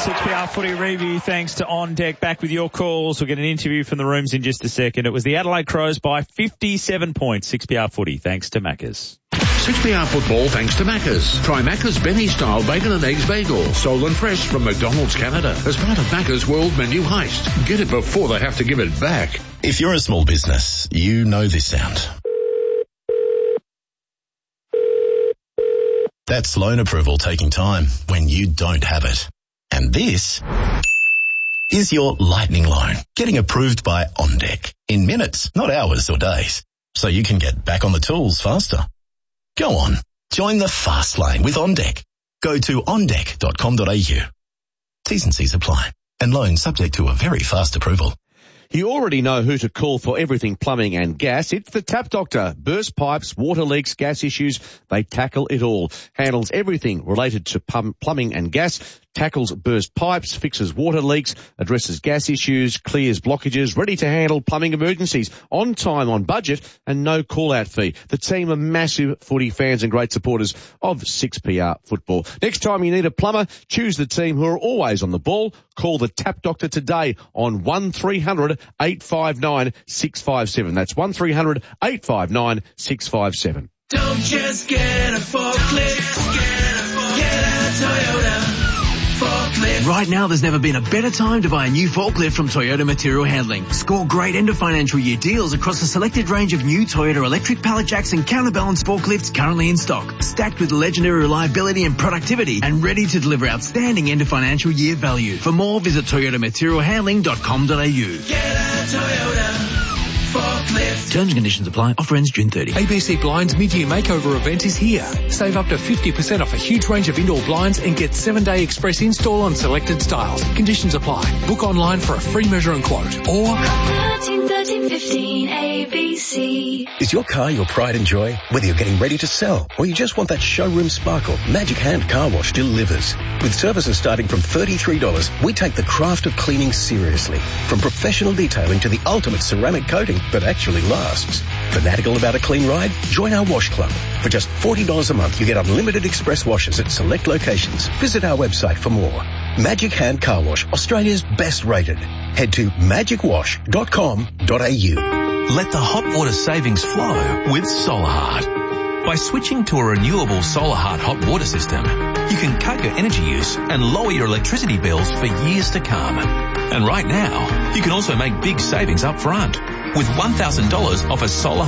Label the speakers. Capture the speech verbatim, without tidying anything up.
Speaker 1: six P R Footy Review, thanks to On Deck. Back with your calls. We'll get an interview from the rooms in just a second. It was the Adelaide Crows by fifty-seven points. six P R Footy, thanks to Macca's.
Speaker 2: six P R Football thanks to Macca's. Try Macca's Benny-style bacon and eggs bagel, sold and fresh from McDonald's Canada, as part of Macca's World Menu Heist. Get it before they have to give it back.
Speaker 3: If you're a small business, you know this sound. That's loan approval taking time when you don't have it. And this is your lightning loan getting approved by On Deck in minutes, not hours or days, so you can get back on the tools faster. Go on, join the fast lane with On Deck. Go to on deck dot com dot a u. T's and C's apply, and loan subject to a very fast approval.
Speaker 4: You already know who to call for everything plumbing and gas. It's the Tap Doctor. Burst pipes, water leaks, gas issues, they tackle it all. Handles everything related to plumbing and gas. Tackles burst pipes, fixes water leaks, addresses gas issues, clears blockages, ready to handle plumbing emergencies, on time, on budget, and no call-out fee. The team are massive footy fans and great supporters of six P R football. Next time you need a plumber, choose the team who are always on the ball. Call the Tap Doctor today on one three hundred eight five nine six five seven. That's one three hundred eight five nine six five seven.
Speaker 5: Don't just get a forklift, get a Toyota. Forklift.
Speaker 6: Right now, there's never been a better time to buy a new forklift from Toyota Material Handling. Score great end of financial year deals across a selected range of new Toyota electric pallet jacks and counterbalance forklifts currently in stock, stacked with legendary reliability and productivity, and ready to deliver outstanding end of financial year value. For more, visit toyota material handling dot com dot a u.
Speaker 5: Get a Toyota. Forklift.
Speaker 6: Terms and conditions apply. Offer ends June thirtieth.
Speaker 7: A B C Blinds mid-year makeover event is here. Save up to fifty percent off a huge range of indoor blinds and get seven-day express install on selected styles. Conditions apply. Book online for a free measure and quote. Or
Speaker 8: thirteen thirteen fifteen A B C.
Speaker 9: Is your car your pride and joy? Whether you're getting ready to sell or you just want that showroom sparkle, Magic Hand Car Wash delivers. With services starting from thirty-three dollars, we take the craft of cleaning seriously. From professional detailing to the ultimate ceramic coating that actually lasts. Fanatical about a clean ride? Join our wash club. For just forty dollars a month, you get unlimited express washes at select locations. Visit our website for more. Magic Hand Car Wash, Australia's best rated. Head to magic wash dot com dot a u.
Speaker 10: Let the hot water savings flow with SolarHeart. By switching to a renewable SolarHeart hot water system, you can cut your energy use and lower your electricity bills for years to come. And right now, you can also make big savings up front with one thousand dollars off a solar